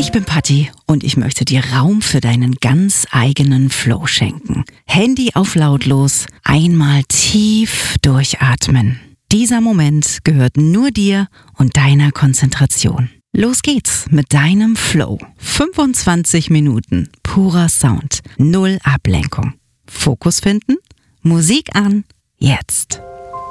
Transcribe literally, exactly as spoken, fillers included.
Ich bin Patti und ich möchte dir Raum für deinen ganz eigenen Flow schenken. Handy auf lautlos, einmal tief durchatmen. Dieser Moment gehört nur dir und deiner Konzentration. Los geht's mit deinem Flow. fünfundzwanzig Minuten purer Sound, null Ablenkung. Fokus finden, Musik an, jetzt.